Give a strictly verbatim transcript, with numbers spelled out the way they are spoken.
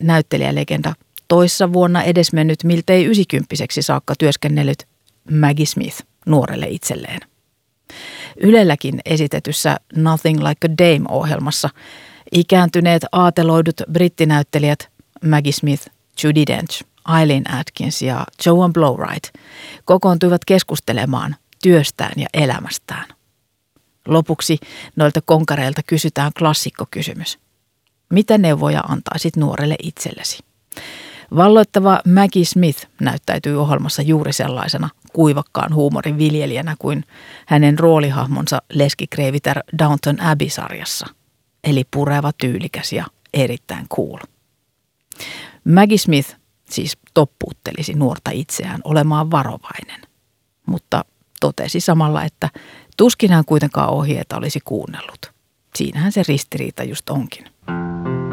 näyttelijälegenda, toissa vuonna edesmennyt miltei ysikymppiseksi saakka työskennellyt Maggie Smith nuorelle itselleen. Ylelläkin esitetyssä Nothing Like a Dame-ohjelmassa ikääntyneet aateloidut brittinäyttelijät Maggie Smith, Judi Dench, Eileen Atkins ja Joan Blowright kokoontuivat keskustelemaan työstään ja elämästään. Lopuksi noilta konkareilta kysytään klassikkokysymys. Mitä neuvoja antaisit nuorelle itsellesi? Valloittava Maggie Smith näyttäytyy ohjelmassa juuri sellaisena kuivakkaan huumorin viljelijänä kuin hänen roolihahmonsa leskikreivitär Downton Abbey-sarjassa, eli pureva, tyylikäs ja erittäin cool. Maggie Smith siis toppuuttelisi nuorta itseään olemaan varovainen, mutta totesi samalla, että tuskin hän kuitenkaan ohjeita olisi kuunnellut. Siinähän se ristiriita just onkin.